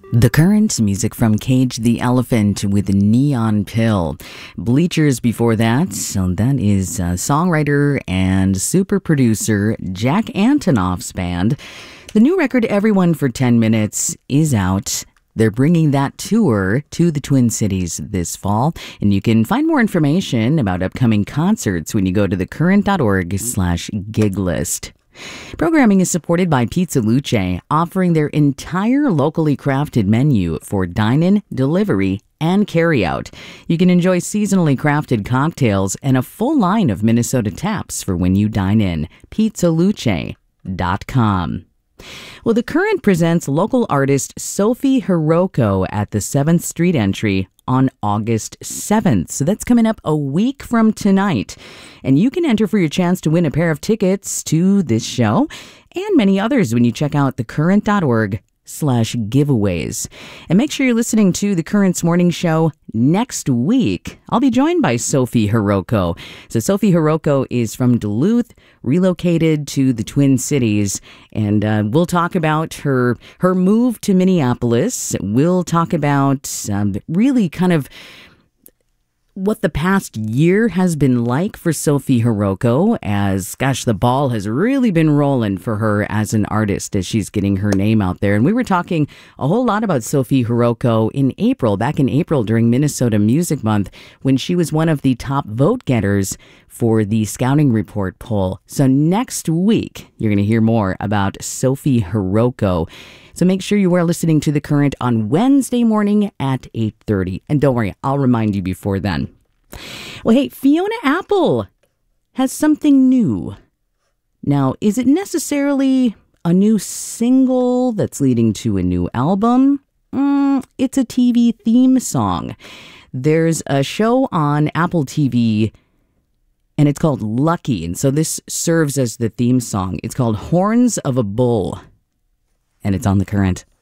The Current, music from Cage the Elephant with Neon Pill. Bleachers before that, so that is songwriter and super producer Jack Antonoff's band. The new record, Everyone for 10 Minutes, is out. They're bringing that tour to the Twin Cities this fall, and you can find more information about upcoming concerts when you go to thecurrent.org/gig list. Programming is supported by Pizza Luce, offering their entire locally crafted menu for dine-in, delivery, and carry-out. You can enjoy seasonally crafted cocktails and a full line of Minnesota taps for when you dine in. PizzaLuce.com. Well, The Current presents local artist Sophie Hiroko at the 7th Street Entry on August 7th. So that's coming up a week from tonight. And you can enter for your chance to win a pair of tickets to this show and many others when you check out thecurrent.org/giveaways. And make sure you're listening to The Current's morning show next week. I'll be joined by Sophie Hiroko. So Sophie Hiroko is from Duluth, relocated to the Twin Cities, and we'll talk about her move to Minneapolis. We'll talk about really kind of what the past year has been like for Sophie Hiroko, as, gosh, the ball has really been rolling for her as an artist as she's getting her name out there. And we were talking a whole lot about Sophie Hiroko back in April during Minnesota Music Month, when she was one of the top vote getters for the Scouting Report poll. So next week, you're going to hear more about Sophie Hiroko. So make sure you are listening to The Current on Wednesday morning at 8:30. And don't worry, I'll remind you before then. Well, hey, Fiona Apple has something new. Now, is it necessarily a new single that's leading to a new album? It's a TV theme song. There's a show on Apple TV, and it's called Lucky. And so this serves as the theme song. It's called Horns of a Bull, and it's on The Current.